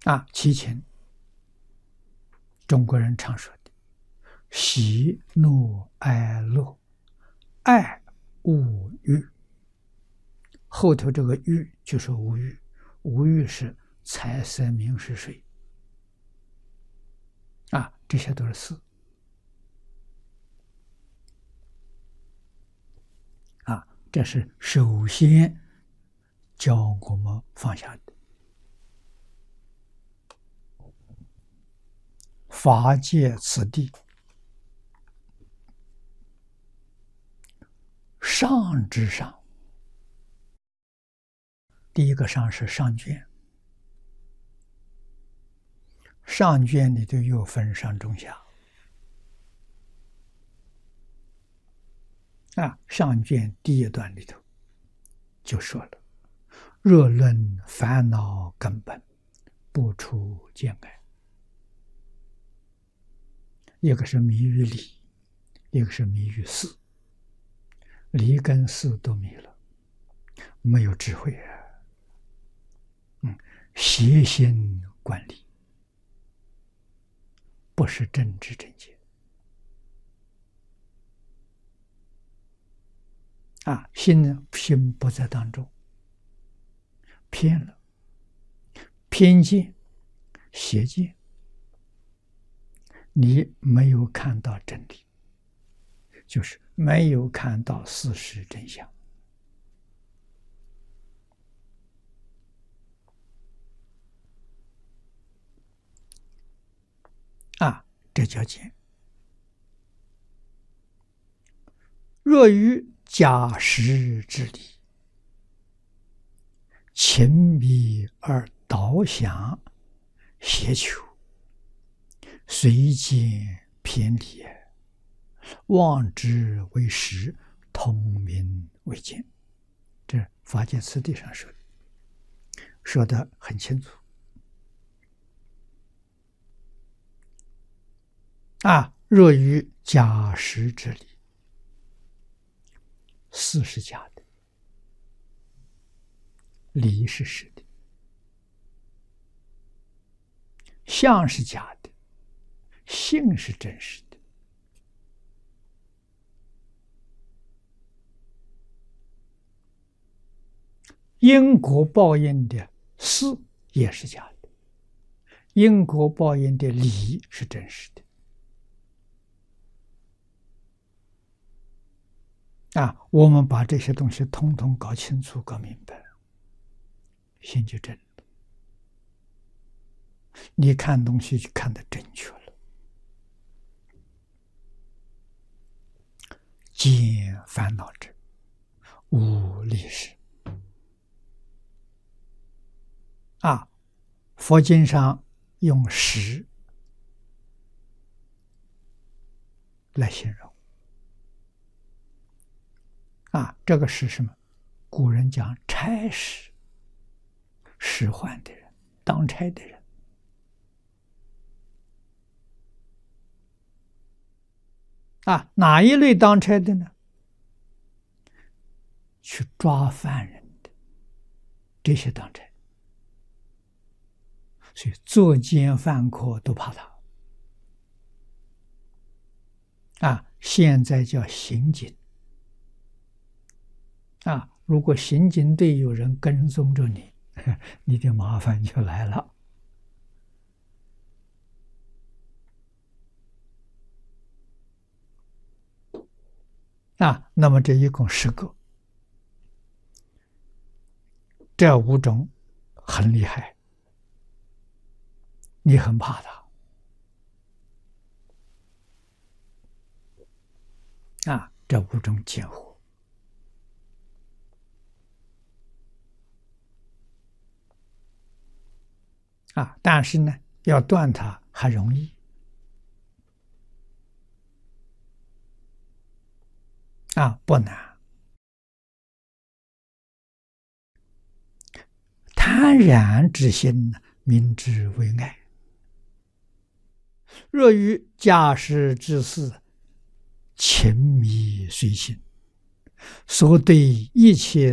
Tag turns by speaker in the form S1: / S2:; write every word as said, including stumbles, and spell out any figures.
S1: 啊，七情，中国人常说的喜怒哀乐，爱恶欲，后头这个欲就是无欲，无欲是财色名食睡啊，这些都是四啊，这是首先教我们放下的。法界此地，上之上，第一个上是上卷，上卷里头又分上中下啊。上卷第一段里头就说了：若论烦恼根本，不出见外。一个是迷于理，一个是迷于事，理跟事都迷了，没有智慧啊。嗯，邪心观理，不是正知正见啊。心呢，心不在当中，偏了，偏见、邪见。你没有看到真理，就是没有看到事实真相啊，这叫见。若于假实之理，情迷而导想邪求，随见偏离，妄之为实，通名为见。这法界次第上说的，说得很清楚啊。若于假实之理，事是假的，理是实的，相是假的，性是真实的。因果报应的事也是假的，因果报应的理是真实的啊。我们把这些东西统统搞清楚、搞明白，心就正了。你看东西就看得正确了。见烦恼者，无理事啊。佛经上用实来形容啊。这个是什么？古人讲差事，使唤的人，当差的人啊。哪一类当差的呢？去抓犯人的，这些当差。所以作奸犯科都怕他啊。现在叫刑警啊。如果刑警队有人跟踪着你，你的麻烦就来了啊。那么这一共十个，这五种很厉害，你很怕他啊。这五种见惑啊，但是呢，要断它还容易啊，不难。贪染之心，名之为爱。若于假实之事，情迷随心，所对一切